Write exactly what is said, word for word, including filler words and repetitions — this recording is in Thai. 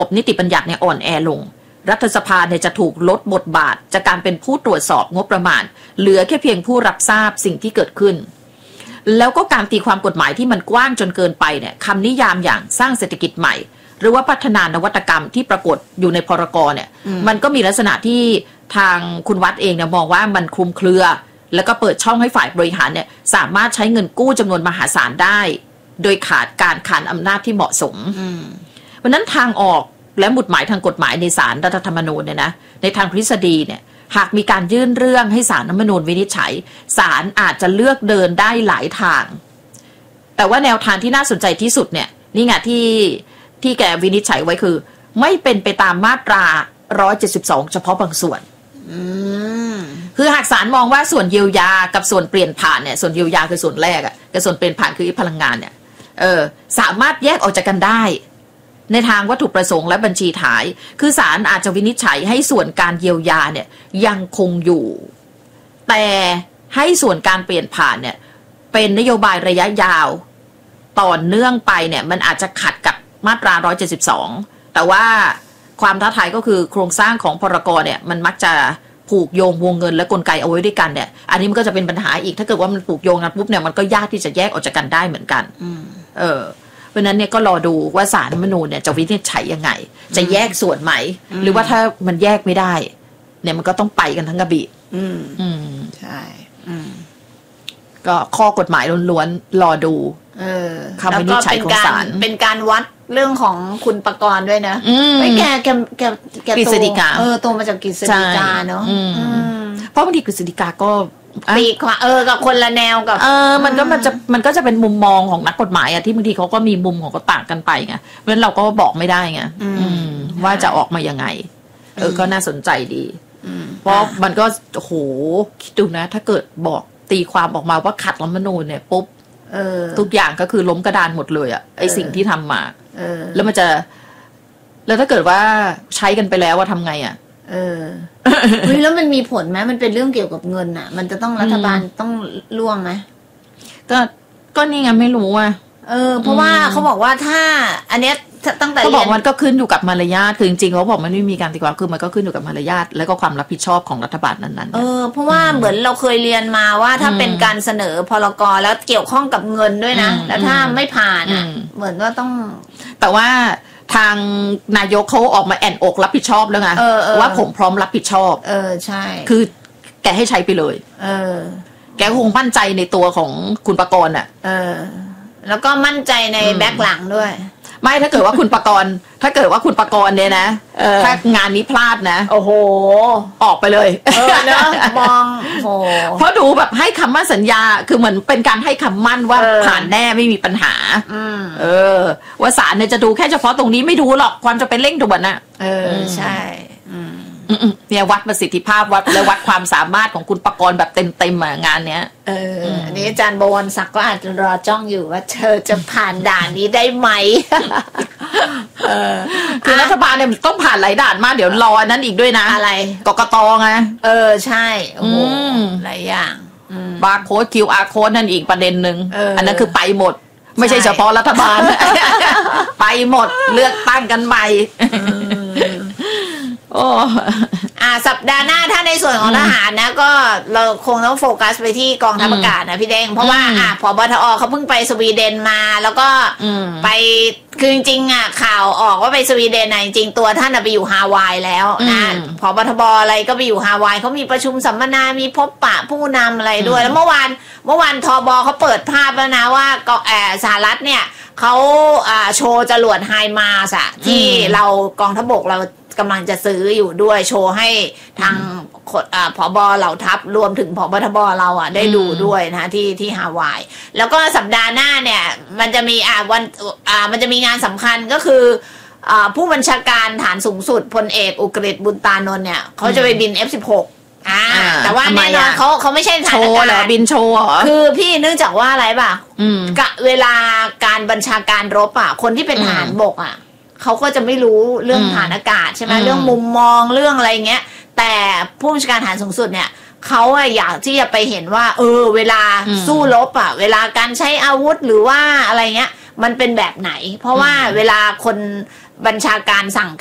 อบนิติบัญญัติเนี่ยอ่อนแอลงรัฐสภาเนี่ยจะถูกลดบทบาทจากการเป็นผู้ตรวจสอบงบประมาณเหลือแค่เพียงผู้รับทราบสิ่งที่เกิดขึ้นแล้วก็การตีความกฎหมายที่มันกว้างจนเกินไปเนี่ยคำนิยามอย่างสร้างเศรษฐกิจใหม่หรือว่าพัฒนานวัตกรรมที่ปรากฏอยู่ในพรกเนี่ยมันก็มีลักษณะที่ทางคุณวัดเองเนี่ยมองว่ามันคลุมเครือแล้วก็เปิดช่องให้ฝ่ายบริหารเนี่ยสามารถใช้เงินกู้จำนวนมหาศาลได้โดยขาดการขานอำนาจที่เหมาะสมเพราะนั้นทางออกและหมุดหมายทางกฎหมายในศาลรัฐธรรมนูญเนี่ยนะในทางทฤษฎีเนี่ยหากมีการยื่นเรื่องให้ศาลรัฐธรรมนูญวินิจฉัยศาลอาจจะเลือกเดินได้หลายทางแต่ว่าแนวทางที่น่าสนใจที่สุดเนี่ยนี่ไงที่ที่แกวินิจฉัยไว้คือไม่เป็นไปตามมาตราหนึ่งร้อยเจ็ดสิบสองเฉพาะบางส่วนคือหากศาลมองว่าส่วนเยียวยากับส่วนเปลี่ยนผ่านเนี่ยส่วนเยียวยาคือส่วนแรกอะกับส่วนเปลี่ยนผ่านคือพลังงานเนี่ยเออสามารถแยกออกจากกันได้ในทางวัตถุประสงค์และบัญชีท้ายคือศาลอาจจะวินิจฉัยให้ส่วนการเยียวยาเนี่ยยังคงอยู่แต่ให้ส่วนการเปลี่ยนผ่านเนี่ยเป็นนโยบายระยะยาวต่อเนื่องไปเนี่ยมันอาจจะขัดกับมาตราหนึ่งร้อยเจ็ดสิบสองแต่ว่าความท้าทายก็คือโครงสร้างของพรกเนี่ยมันมักจะผูกโยงวงเงินและกลไกเอาไว้ด้วยกันเนี่ยอันนี้มันก็จะเป็นปัญหาอีกถ้าเกิดว่ามันผูกโยงกันปุ๊บเนี่ยมันก็ยากที่จะแยกออกจากกันได้เหมือนกันเออเพราะนั้นเนี่ยก็รอดูว่าศาลรัฐธรรมนูญเนี่ยจะวินิจฉัยยังไงจะแยกส่วนไหมหรือว่าถ้ามันแยกไม่ได้เนี่ยมันก็ต้องไปกันทั้งกระบี่อืมอืมใช่อืมก็ข้อกฎหมายล้วนๆรอดูเออคำวินิจฉัยของศาลเป็นการวัดเรื่องของคุณประกรณ์ด้วยนะไม่แกแกแกแกกฤษฎีกาเออโตมาจากกฤษฎีกาเนาะเพราะบางทีกฤษฎีกาก็ปีกว่าเออกับคนละแนวกับเออมันก็มันจะมันก็จะเป็นมุมมองของนักกฎหมายอะที่บางทีเขาก็มีมุมของเขาต่างกันไปไงเพราะฉะนั้นเราก็บอกไม่ได้ไงว่าจะออกมายังไงเออก็น่าสนใจดีเพราะมันก็โหคิดดูนะถ้าเกิดบอกตีความออกมาว่าขัดรัฐธรรมนูญเนี่ยปุ๊บทุกอย่างก็คือล้มกระดานหมดเลยอะไอสิ่งที่ทำมาแล้วมันจะแล้วถ้าเกิดว่าใช้กันไปแล้วว่าทำไงอะเออเฮ้ยแล้วมันมีผลไหมมันเป็นเรื่องเกี่ยวกับเงินอ่ะมันจะต้องรัฐบาลต้องร่วมไหมก็ก็นี่ไงไม่รู้อ่ะเออเพราะว่าเขาบอกว่าถ้าอันเนี้ยตั้งแต่เขาบอกมันก็ขึ้นอยู่กับมารยาทคือจริงๆเขาบอกมันไม่มีการตีความคือมันก็ขึ้นอยู่กับมารยาทแล้วก็ความรับผิดชอบของรัฐบาลนั้นๆเออเพราะว่าเหมือนเราเคยเรียนมาว่าถ้าเป็นการเสนอพรกแล้วเกี่ยวข้องกับเงินด้วยนะแล้วถ้าไม่ผ่านอ่ะเหมือนว่าต้องแต่ว่าทางนายกเขาออกมาแอนอกรับผิดชอบแล้วไงว่าผมพร้อมรับผิดชอบเออใช่คือแกให้ใช้ไปเลยเออแกคงมั่นใจในตัวของคุณประกรณ์อ่ะเออแล้วก็มั่นใจในแบ็คหลังด้วยไม่ถ้าเกิดว่าคุณประกรณ์ถ้าเกิดว่าคุณประกรณ์เนี่ยนะถ้างานนี้พลาดนะโอ้โหออกไปเลยเออเนอะมองโหเพราะดูแบบให้คำมั่นสัญญาคือเหมือนเป็นการให้คำมั่นว่าผ่านแน่ไม่มีปัญหาเออว่าศาลเนี่ยจะดูแค่เฉพาะตรงนี้ไม่ดูหรอกความจะเป็นเร่งด่วนน่ะเออใช่เนี่ยวัดประสิทธิภาพวัดและวัดความสามารถของคุณประกรณ์แบบเต็มๆอ่ะงานเนี้ยเอออันนี้อาจารย์บวรศักดิ์ก็อาจจะรอจ้องอยู่ว่าเธอจะผ่านด่านนี้ได้ไหมเออคือรัฐบาลเนี่ยต้องผ่านหลายด่านมากเดี๋ยวรออันนั้นอีกด้วยนะอะไรกกตไงเออใช่โอ้โหหลายอย่างบาร์โค้ด คิว อาร์ โค้ดนั่นอีกประเด็นหนึ่งอันนั้นคือไปหมดไม่ใช่เฉพาะรัฐบาลไปหมดเลือกตั้งกันใหม่โอ้อ่าสัปดาห์หน้าถ้าในส่วนของทหารนะก็เราคงต้องโฟกัสไปที่กองทัพอากาศนะพี่เด้งเพราะว่าอ่าผบทอเขาเพิ่งไปสวีเดนมาแล้วก็ไปคือจริงๆอ่ะข่าวออกว่าไปสวีเดนนะจริงๆตัวท่านไปอยู่ฮาวายแล้วนะผบทบอะไรก็ไปอยู่ฮาวายเขามีประชุมสัมมนามีพบปะผู้นำอะไรด้วยแล้วเมื่อวานเมื่อวานทบเขาเปิดภาพแล้วนะว่าก็แอบสหรัฐเนี่ยเขาอ่าโชว์จรวดไฮมาร์สอะที่เรากองทัพบกเรากำลังจะซื้ออยู่ด้วยโชว์ให้ทางผบเหล่าทัพรวมถึงผบทบเราอ่ะได้ดูด้วยนะที่ที่ฮาวายแล้วก็สัปดาห์หน้าเนี่ยมันจะมีอ่าวันอ่ามันจะมีงานสำคัญก็คืออ่าผู้บัญชาการฐานสูงสุดพลเอกอุกฤษบุญตานนท์เนี่ยเขาจะไปบิน เอฟ สิบหก อ่าแต่ว่าแน่นอนเขาเขาไม่ใช่ฐานอากาศบินโชว์เหรอคือพี่เนื่องจากว่าอะไรป่ะกะเวลาการบัญชาการรบอ่ะคนที่เป็นทหารบกอ่ะเขาก็จะไม่รู้เรื่องฐานอากาศใช่ไหมเรื่องมุมมองเรื่องอะไรเงี้ยแต่ผู้บัญชาการฐานสูงสุดเนี่ยเขาอยากที่จะไปเห็นว่าเออเวลาสู้รบอ่ะเวลาการใช้อาวุธหรือว่าอะไรเงี้ยมันเป็นแบบไหนเพราะว่าเวลาคนบัญชาการสั่ง